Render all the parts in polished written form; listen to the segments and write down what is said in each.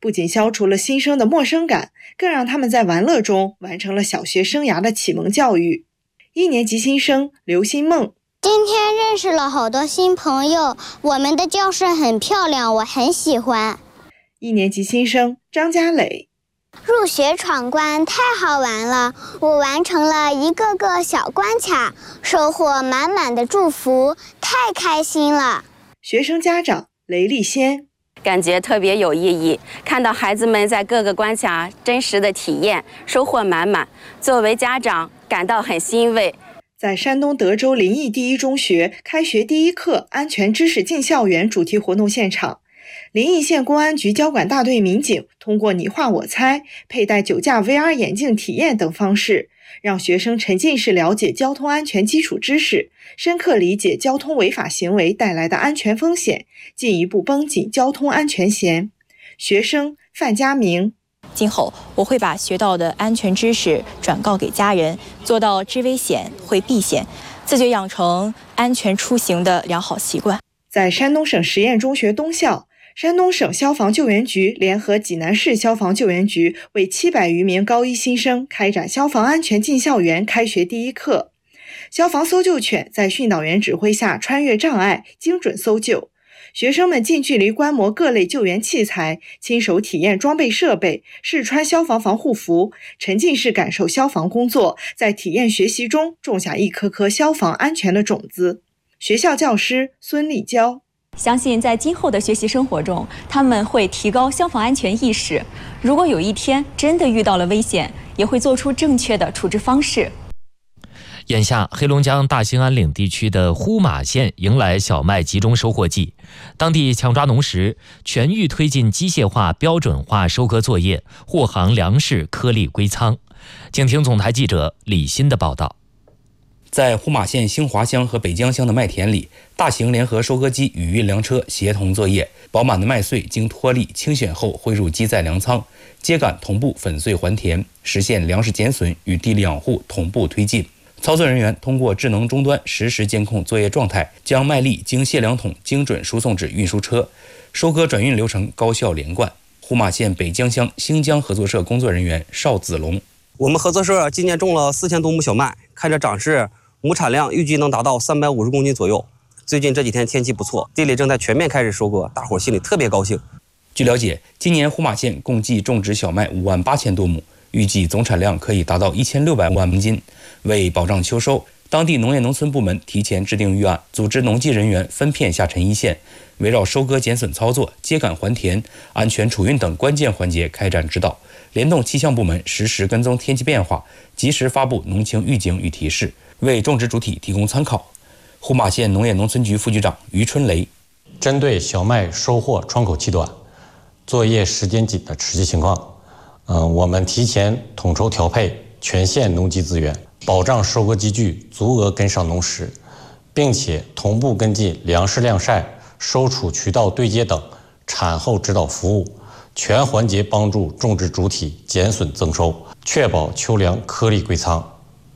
不仅消除了新生的陌生感，更让他们在玩乐中完成了小学生涯的启蒙教育。1年级新生刘新梦， 今天认识了好多新朋友，我们的教室很漂亮，我很喜欢。 1年级新生张佳磊， 入学闯关太好玩了，我完成了一个个小关卡，收获满满的祝福，太开心了。 学生家长雷丽仙， 感觉特别有意义，看到孩子们在各个关卡真实的体验，收获满满，作为家长感到很欣慰。 在山东德州临沂第一中学开学第一课安全知识进校园主题活动现场，临沂县公安局交管大队民警通过你画我猜、佩戴酒驾 VR 眼镜体验等方式，让学生沉浸式了解交通安全基础知识，深刻理解交通违法行为带来的安全风险，进一步绷紧交通安全弦。学生范佳明， 今后我会把学到的安全知识转告给家人，做到知危险会避险，自觉养成安全出行的良好习惯。 在山东省实验中学东校，山东省消防救援局联合济南市消防救援局为700余名高一新生开展消防安全进校园开学第一课。消防搜救犬在训导员指挥下穿越障碍，精准搜救。学生们近距离观摩各类救援器材，亲手体验装备设备，试穿消防防护服，沉浸式感受消防工作，在体验学习中种下一颗颗消防安全的种子。学校教师孙立娇， 相信在今后的学习生活中，他们会提高消防安全意识。如果有一天真的遇到了危险，也会做出正确的处置方式。 眼下，黑龙江大兴安岭地区的呼玛县迎来小麦集中收获季，当地强抓农时，全域推进机械化、标准化收割作业，护航粮食颗粒归仓。请听总台记者李欣的报道。 在呼玛县兴华乡和北江乡的麦田里，大型联合收割机与运粮车协同作业，饱满的麦穗经脱粒清选后汇入机载粮仓，秸秆同步粉碎还田，实现粮食减损与地力养护同步推进。操作人员通过智能终端实时监控作业状态，将麦粒经卸粮桶精准输送至运输车，收割转运流程高效连贯。呼玛县北江乡兴江合作社工作人员邵子龙， 我们合作社今年种了4000多亩小麦，看着长势，亩产量预计能达到350公斤左右。最近这几天天气不错，地里正在全面开始收割，大伙心里特别高兴。 据了解，今年呼玛县共计种植小麦58000多亩，预计总产量可以达到1600万公斤。为保障秋收，当地农业农村部门提前制定预案，组织农技人员分片下沉一线，围绕收割减损操作、秸秆还田、安全储运等关键环节开展指导，联动气象部门实时跟踪天气变化，及时发布农情预警与提示，为种植主体提供参考。呼玛县农业农村局副局长于春雷， 针对小麦收获窗口期短、作业时间紧的实际情况，我们提前统筹调配全县农机资源，保障收割机具足额跟上农时，并且同步跟进粮食晾晒、收储渠道对接等产后指导服务，全环节帮助种植主体减损增收，确保秋粮颗粒归仓。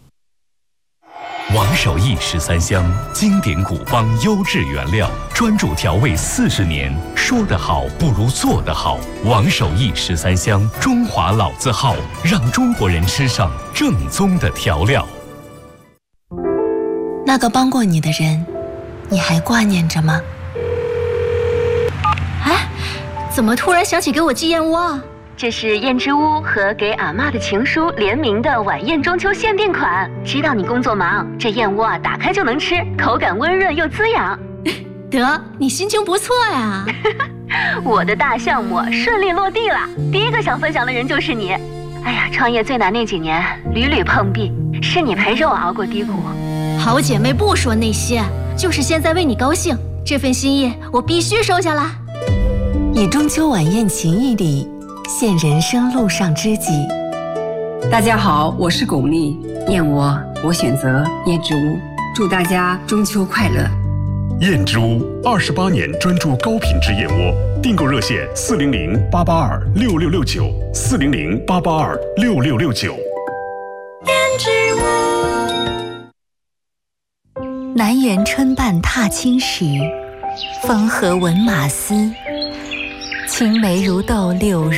王守义13香，经典古方优质原料，专注调味40年，说得好不如做得好。王守义13香，中华老字号，让中国人吃上正宗的调料。 那个帮过你的人，你还挂念着吗？ 哎，怎么突然想起给我寄燕窝啊？这是燕之屋和给俺妈的情书联名的晚宴中秋限定款。知道你工作忙，这燕窝打开就能吃，口感温润又滋养。 得，你心情不错呀。 我的大项目顺利落地了，第一个想分享的人就是你。哎呀，创业最难那几年屡屡碰壁，是你陪着我熬过低谷。 好姐妹不说那些，就是现在为你高兴，这份心意我必须收下啦。 以中秋晚宴情谊礼，献人生路上知己。 大家好，我是巩俐，燕窝我选择燕之屋，祝大家中秋快乐。 燕之屋28年专注高品质燕窝，订购热线400-882-6669，400-882-6669。 燕之屋。南园春半踏青时，风和闻马嘶，青梅如豆柳